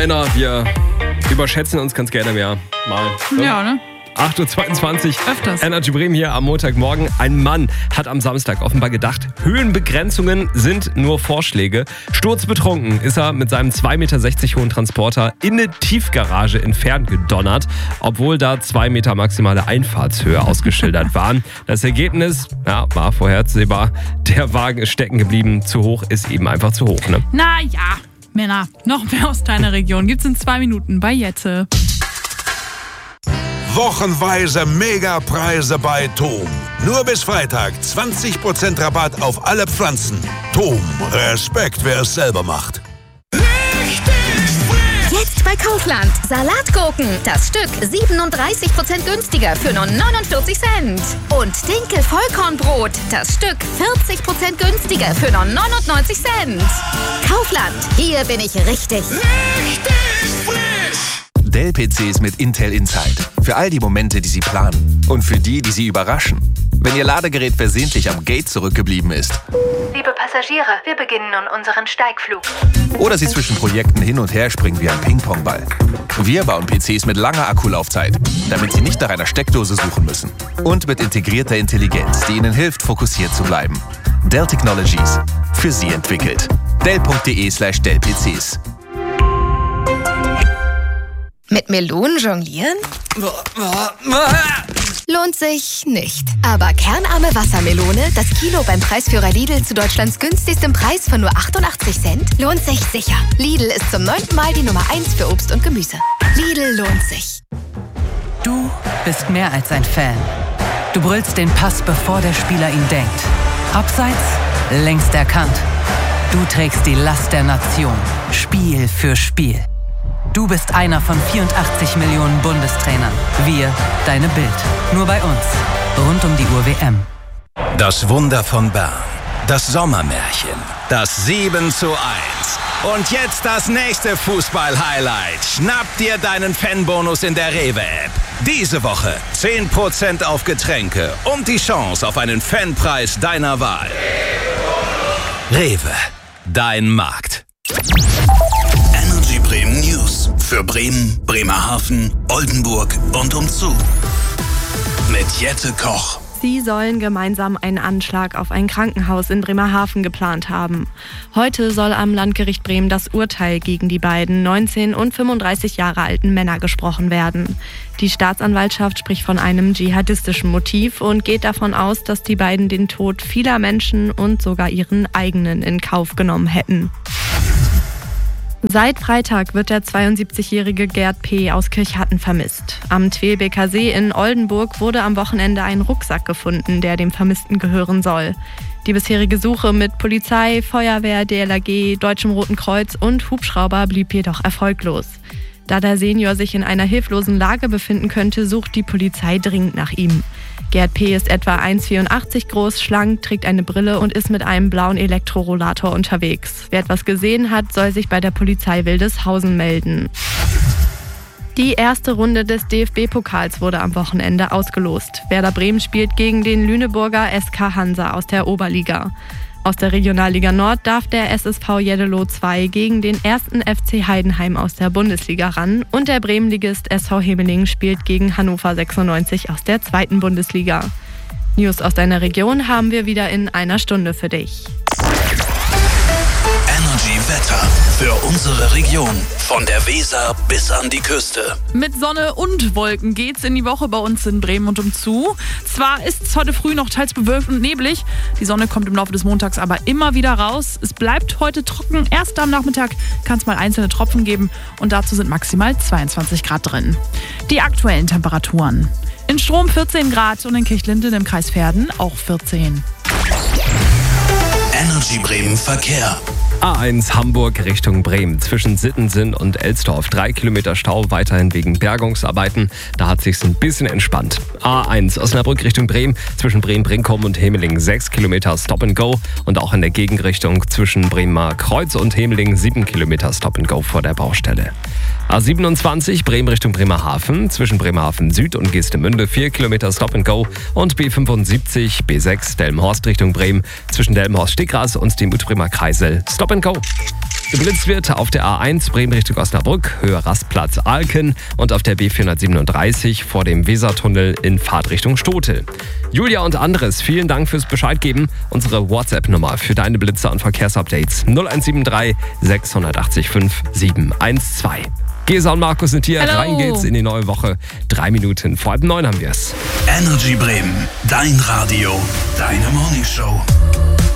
Männer, wir überschätzen uns ganz gerne mehr. Mal. So. Ja, ne? 8.22 Uhr. Öfters. Energy Bremen hier am Montagmorgen. Ein Mann hat am Samstag offenbar gedacht, Höhenbegrenzungen sind nur Vorschläge. Sturzbetrunken ist er mit seinem 2,60 Meter hohen Transporter in eine Tiefgarage entfernt gedonnert, obwohl da 2 Meter maximale Einfahrtshöhe ausgeschildert waren. Das Ergebnis, war vorhersehbar. Der Wagen ist stecken geblieben. Zu hoch ist eben einfach zu hoch, ne? Na ja, Männer, noch mehr aus deiner Region gibt's in 2 Minuten bei Jette. Wochenweise Megapreise bei Tom. Nur bis Freitag 20% Rabatt auf alle Pflanzen. Tom, Respekt, wer es selber macht. Jetzt bei Kaufland. Salatgurken. Das Stück 37% günstiger für nur 49 Cent. Und Dinkel-Vollkornbrot. Das Stück 40% günstiger für nur 99 Cent. Kaufland. Hier bin ich richtig. Dell-PCs mit Intel Inside. Für all die Momente, die Sie planen. Und für die, die Sie überraschen. Wenn Ihr Ladegerät versehentlich am Gate zurückgeblieben ist. Liebe Passagiere, wir beginnen nun unseren Steigflug. Oder Sie zwischen Projekten hin und her springen wie ein Ping-Pong-Ball. Wir bauen PCs mit langer Akkulaufzeit, damit Sie nicht nach einer Steckdose suchen müssen. Und mit integrierter Intelligenz, die Ihnen hilft, fokussiert zu bleiben. Dell Technologies. Für Sie entwickelt. Dell.de/Dell-PCs. Mit Melonen jonglieren? Lohnt sich nicht. Aber kernarme Wassermelone, das Kilo beim Preisführer Lidl zu Deutschlands günstigstem Preis von nur 88 Cent, lohnt sich sicher. Lidl ist zum 9. Mal die Nummer 1 für Obst und Gemüse. Lidl lohnt sich. Du bist mehr als ein Fan. Du brüllst den Pass, bevor der Spieler ihn denkt. Abseits, längst erkannt. Du trägst die Last der Nation, Spiel für Spiel. Du bist einer von 84 Millionen Bundestrainern. Wir, deine Bild. Nur bei uns. Rund um die Uhr WM. Das Wunder von Bern. Das Sommermärchen. Das 7:1. Und jetzt das nächste Fußball-Highlight. Schnapp dir deinen Fanbonus in der Rewe-App. Diese Woche 10% auf Getränke und die Chance auf einen Fanpreis deiner Wahl. Rewe. Dein Markt. Energy Bremen News. Für Bremen, Bremerhaven, Oldenburg und umzu. Mit Jette Koch. Sie sollen gemeinsam einen Anschlag auf ein Krankenhaus in Bremerhaven geplant haben. Heute soll am Landgericht Bremen das Urteil gegen die beiden 19 und 35 Jahre alten Männer gesprochen werden. Die Staatsanwaltschaft spricht von einem dschihadistischen Motiv und geht davon aus, dass die beiden den Tod vieler Menschen und sogar ihren eigenen in Kauf genommen hätten. Seit Freitag wird der 72-jährige Gerd P. aus Kirchhatten vermisst. Am Twelbeker See in Oldenburg wurde am Wochenende ein Rucksack gefunden, der dem Vermissten gehören soll. Die bisherige Suche mit Polizei, Feuerwehr, DLRG, Deutschem Roten Kreuz und Hubschrauber blieb jedoch erfolglos. Da der Senior sich in einer hilflosen Lage befinden könnte, sucht die Polizei dringend nach ihm. Gerd P. ist etwa 1,84 groß, schlank, trägt eine Brille und ist mit einem blauen Elektrorollator unterwegs. Wer etwas gesehen hat, soll sich bei der Polizei Wildeshausen melden. Die erste Runde des DFB-Pokals wurde am Wochenende ausgelost. Werder Bremen spielt gegen den Lüneburger SK Hansa aus der Oberliga. Aus der Regionalliga Nord darf der SSV Jeddelo 2 gegen den 1. FC Heidenheim aus der Bundesliga ran und der Bremenligist SV Hemeling spielt gegen Hannover 96 aus der 2. Bundesliga. News aus deiner Region haben wir wieder in einer Stunde für dich. Energy Wetter für unsere Region. Von der Weser bis an die Küste. Mit Sonne und Wolken geht's in die Woche bei uns in Bremen und umzu. Zwar ist es heute früh noch teils bewölkt und neblig. Die Sonne kommt im Laufe des Montags aber immer wieder raus. Es bleibt heute trocken. Erst am Nachmittag kann es mal einzelne Tropfen geben. Und dazu sind maximal 22 Grad drin. Die aktuellen Temperaturen. In Strom 14 Grad und in Kirchlinden im Kreis Verden auch 14. Energy Bremen Verkehr. A1 Hamburg Richtung Bremen zwischen Sittensen und Elsdorf. 3 Kilometer Stau, weiterhin wegen Bergungsarbeiten. Da hat sich's ein bisschen entspannt. A1 Osnabrück Richtung Bremen zwischen Bremen-Brinkum und Hemeling. 6 Kilometer Stop and Go. Und auch in der Gegenrichtung zwischen Bremer Kreuz und Hemeling 7 Kilometer Stop and Go vor der Baustelle. A27 Bremen Richtung Bremerhaven zwischen Bremerhaven Süd und Geestemünde 4 Kilometer Stop and Go und B75 B6 Delmenhorst Richtung Bremen zwischen Delmenhorst-Stickgras und dem Utbremer Kreisel Stop and Go. Geblitzt wird auf der A1 Bremen Richtung Osnabrück, Höhe Rastplatz Alken und auf der B437 vor dem Wesertunnel in Fahrtrichtung Stotel. Julia und Andres, vielen Dank fürs Bescheidgeben. Unsere WhatsApp-Nummer für deine Blitzer und Verkehrsupdates 0173 680 5712. Gesa und Markus sind hier. Hello. Rein geht's in die neue Woche. 3 Minuten vor 8:30 haben wir's. Energy Bremen, dein Radio, deine Morningshow.